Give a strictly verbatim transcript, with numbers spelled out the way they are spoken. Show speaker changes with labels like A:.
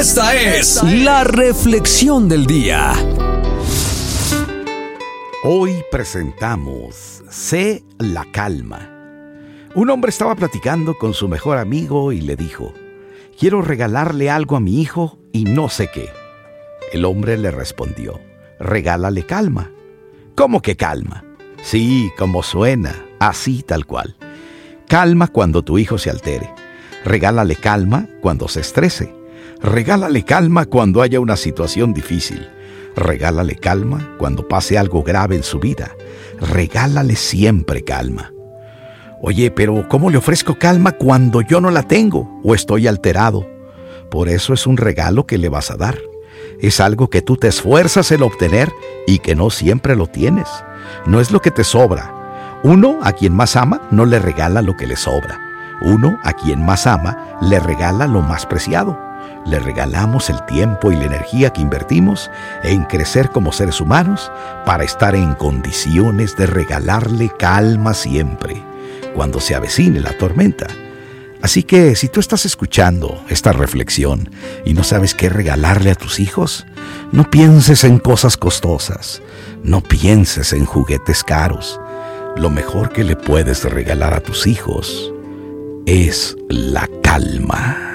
A: Esta es la reflexión del día.
B: Hoy presentamos Sé la calma. Un hombre estaba platicando con su mejor amigo y le dijo: quiero regalarle algo a mi hijo y no sé qué. El hombre le respondió: regálale calma. ¿Cómo que calma? Sí, como suena, así tal cual. Calma cuando tu hijo se altere. Regálale calma cuando se estrese. Regálale calma cuando haya una situación difícil. Regálale calma cuando pase algo grave en su vida. Regálale siempre calma. Oye, pero ¿cómo le ofrezco calma cuando yo no la tengo o estoy alterado? Por eso es un regalo que le vas a dar. Es algo que tú te esfuerzas en obtener y que no siempre lo tienes. No es lo que te sobra. Uno a quien más ama no le regala lo que le sobra. Uno a quien más ama le regala lo más preciado. Le regalamos el tiempo y la energía que invertimos en crecer como seres humanos para estar en condiciones de regalarle calma siempre, cuando se avecine la tormenta. Así que si tú estás escuchando esta reflexión y no sabes qué regalarle a tus hijos, no pienses en cosas costosas, no pienses en juguetes caros. Lo mejor que le puedes regalar a tus hijos es la calma.